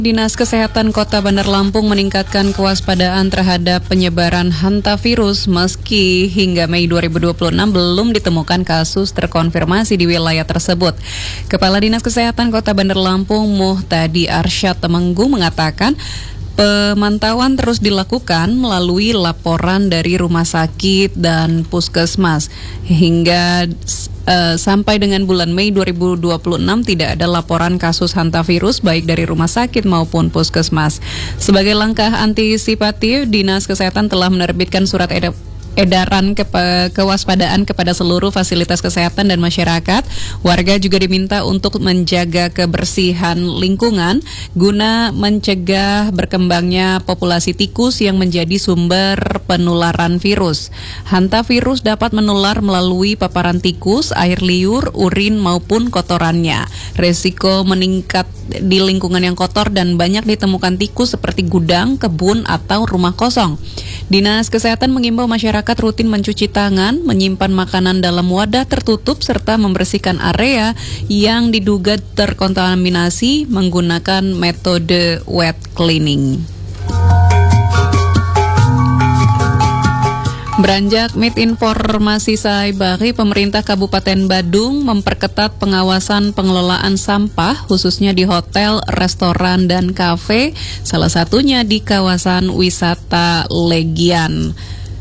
Dinas Kesehatan Kota Bandar Lampung meningkatkan kewaspadaan terhadap penyebaran hantavirus meski hingga Mei 2026 belum ditemukan kasus terkonfirmasi di wilayah tersebut. Kepala Dinas Kesehatan Kota Bandar Lampung Muhtadi Arsyad Temenggung mengatakan pemantauan terus dilakukan melalui laporan dari rumah sakit dan puskesmas hingga sampai dengan bulan Mei 2026 tidak ada laporan kasus hantavirus baik dari rumah sakit maupun puskesmas. Sebagai langkah antisipatif, Dinas Kesehatan telah menerbitkan surat edaran kewaspadaan kepada seluruh fasilitas kesehatan dan masyarakat. Warga juga diminta untuk menjaga kebersihan lingkungan guna mencegah berkembangnya populasi tikus yang menjadi sumber penularan virus. Hantavirus dapat menular melalui paparan tikus, air liur, urin maupun kotorannya. Resiko meningkat di lingkungan yang kotor dan banyak ditemukan tikus seperti gudang, kebun, atau rumah kosong. Dinas Kesehatan mengimbau masyarakat rutin mencuci tangan, menyimpan makanan dalam wadah tertutup, serta membersihkan area yang diduga terkontaminasi menggunakan metode wet cleaning. Beranjak mit informasi Saibari, pemerintah Kabupaten Badung memperketat pengawasan pengelolaan sampah khususnya di hotel, restoran, dan kafe, salah satunya di kawasan wisata Legian.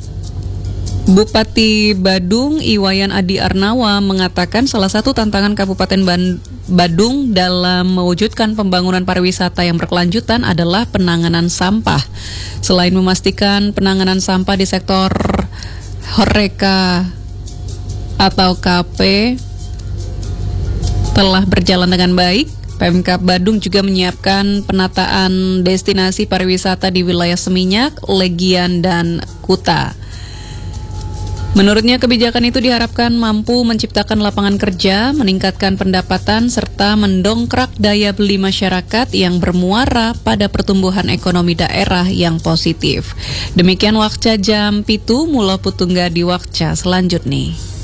Bupati Badung Iwayan Adi Arnawa mengatakan salah satu tantangan Kabupaten Badung dalam mewujudkan pembangunan pariwisata yang berkelanjutan adalah penanganan sampah. Selain memastikan penanganan sampah di sektor Horeca atau KP telah berjalan dengan baik, Pemkab Badung juga menyiapkan penataan destinasi pariwisata di wilayah Seminyak, Legian, dan Kuta. Menurutnya kebijakan itu diharapkan mampu menciptakan lapangan kerja, meningkatkan pendapatan, serta mendongkrak daya beli masyarakat yang bermuara pada pertumbuhan ekonomi daerah yang positif. Demikian Wakca Jam Pitu, Mula Putungga di Wakca selanjutnya.